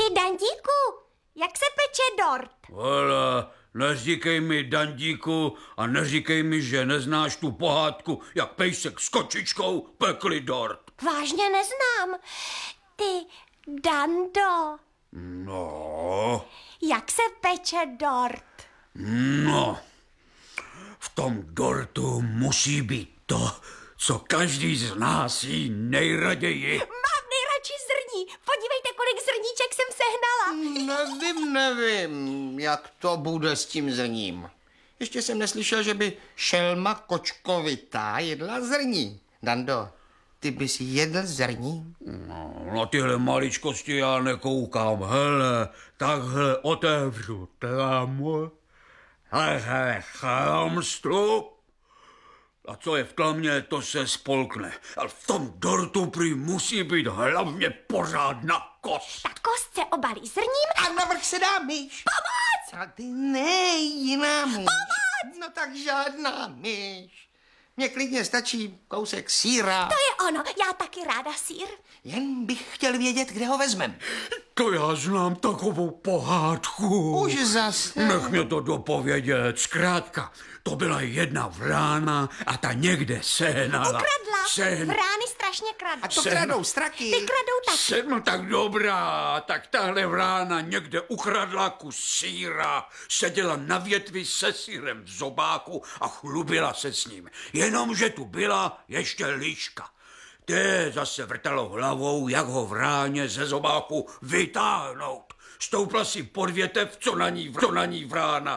Ty, Dandíku, jak se peče dort? Hele, neříkej mi, Dandíku, a neříkej mi, že neznáš tu pohádku, jak pejsek s kočičkou pekli dort. Vážně neznám. Ty, Dando, No, jak se peče dort? no, v tom dortu musí být to, co každý z nás jí nejraději. Mám nejradši zrní. Podívejte, kolik zrníček jsem sehnala. Nevím, jak to bude s tím zrním. Ještě jsem neslyšel, že by šelma kočkovitá jedla zrní. Dando, ty bys jedl zrní? No, na tyhle maličkosti já nekoukám. Hele, takhle otevřu tlamu. Hele, chlamstru. A co je v tlamě, to se spolkne. Ale v tom dortu prý musí být hlavně pořádná kost. Ta kost se obalí zrním A navrch se dá myš. Pomoc! A ty ne, jiná myš. Pomoc! No tak žádná myš. Mně klidně stačí kousek sýra. To je ono, já taky ráda sýr. Jen bych chtěl vědět, kde ho vezmem. To já znám takovou pohádku. Už zase. Nech mě to dopovědět. Zkrátka, to byla jedna vrána a ta někde sehnala. Ukradla. Vrány strašně kradou. A to kradou straky. Ty kradou taky. No tak dobrá, tak tahle vrána někde ukradla kus sýra, seděla na větvi se sýrem v zobáku a chlubila se s ním. Jenomže tu byla ještě liška. Té zase vrtalo hlavou, jak ho vráně ze zobáku vytáhnout. Stoupla si pod větev, co na ní vrána